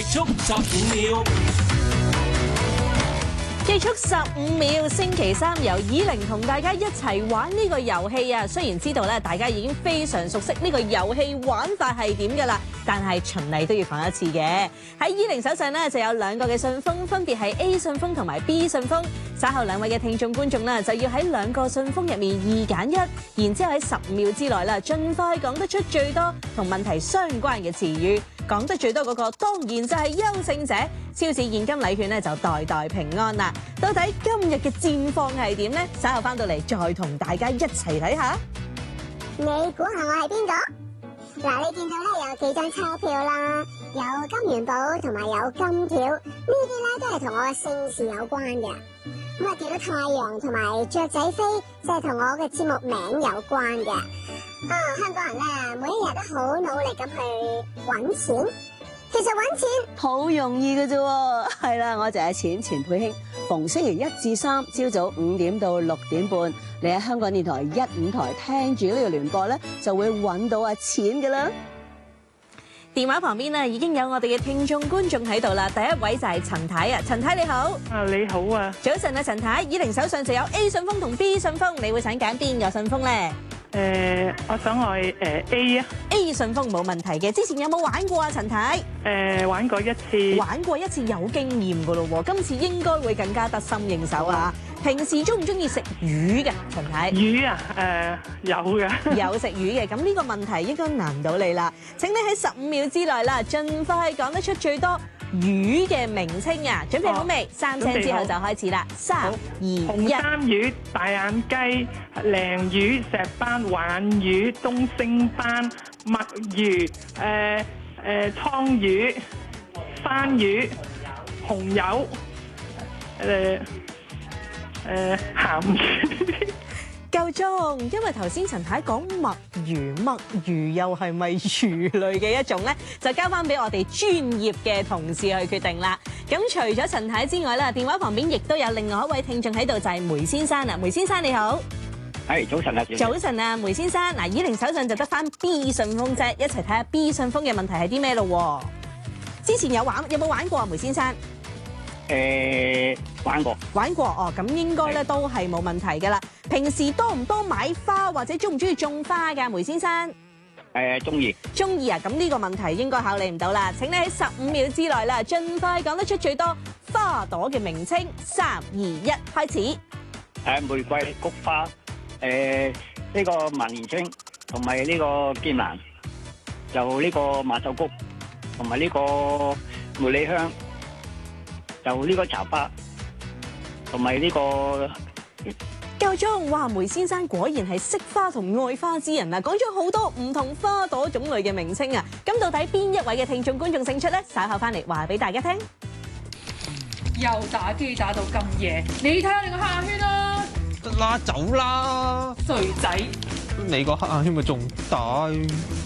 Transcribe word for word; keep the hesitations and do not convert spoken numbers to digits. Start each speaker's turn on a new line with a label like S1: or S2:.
S1: 速十五秒。
S2: 極速十五秒，星期三由以玲同大家一齊玩呢個遊戲啊！雖然知道咧，大家已經非常熟悉呢個遊戲玩法係點噶啦，但係循例都要講一次嘅。喺以玲手上咧就有兩個嘅信封，分別係 A 信封同埋 B 信封。稍後兩位嘅聽眾觀眾咧就要喺兩個信封入面二揀一，然之後喺十五秒之內啦，盡快講得出最多同問題相關嘅詞語。講得最多嗰個當然就係優勝者，超市現金禮券咧就代代平安啦。到底今日嘅戰況係點呢？稍後翻到嚟再同大家一齊睇下。
S3: 你估下我係邊個？嗱，你見到咧有幾張鈔票啦，有金元寶同埋有金條，呢啲咧都係同我嘅姓氏有關嘅。咁啊，見到太陽同埋雀仔飛，即係同我嘅節目名有關嘅。啊，香港人咧每一日都好努力咁去揾錢，其實揾錢
S4: 好容易嘅啫喎，係啦，我就係錢錢佩卿，逢星期一至三朝早五點到六點半，你喺香港電台一五台聽住呢個聯播咧，就會揾到阿錢嘅啦。
S2: 電話旁邊咧已經有我哋嘅聽眾觀眾喺度啦，第一位就係陳太啊，陳太你好。
S5: 啊你好啊，
S2: 早晨啊陳太，以玲手上就有 A 信封同 B 信封，你會想揀邊個信封咧？
S5: 誒、呃，我想去誒 A 啊
S2: ，A 信封冇問題嘅。之前有冇玩過啊，陳太？
S5: 誒、呃，玩過一次。
S2: 玩過一次有經驗噶咯喎，今次應該會更加得心應手啊！平時中唔中意食魚嘅，陳太？
S5: 魚啊，誒、呃、有嘅。
S2: 有食魚嘅，咁呢個問題應該難唔到你啦。請你喺十五秒之內啦，盡快講得出最多魚嘅名稱啊！準備好未？哦、三聲之後就開始啦，三二一。
S5: 紅衫魚、大眼雞、鯪魚、石斑、鯇魚、東星斑、墨魚、誒、呃、誒、呃、倉魚、山魚、紅油、誒誒鹹魚。
S2: 夠鐘，因為頭先陳太講墨魚，墨魚又係咪魚類嘅一種咧？就交翻俾我哋專業嘅同事去決定啦。咁除咗陳太之外咧，電話旁邊亦都有另外一位聽眾喺度，就係梅先生啊。梅先生你好，
S6: 係早晨啊，
S2: 早晨啊，梅先生。嗱，以玲手上就得翻 B 信封啫，一齊睇下 B 信封嘅問題係啲咩咯？之前有玩有冇玩過啊，梅先生？
S6: 誒、呃，玩過，
S2: 玩過哦，咁應該咧都係冇問題噶啦。平時多唔多買花或者中唔中意種花噶，梅先生？誒、
S6: 呃，中意。中
S2: 意啊，咁呢個問題應該考慮唔到啦。請你喺十五秒之內啦，盡快講得出最多花朵嘅名稱。三二一，開始。誒、
S6: 呃，玫瑰、菊花，誒、呃，呢、這個萬年青，同埋呢個劍蘭，就呢個馬手菊，同埋呢個茉莉香。就呢個茶花，同埋呢個
S2: 夠鐘！哇，梅先生果然係識花同愛花之人啊！講咗好多唔同花朵種類嘅名稱啊！咁到底邊一位嘅聽眾觀眾勝出咧？稍後翻嚟話俾大家聽。
S7: 又打機打到咁夜，你睇下你個黑眼圈啦！
S8: 得啦，走啦！
S7: 衰仔，
S8: 你個黑眼圈咪仲大？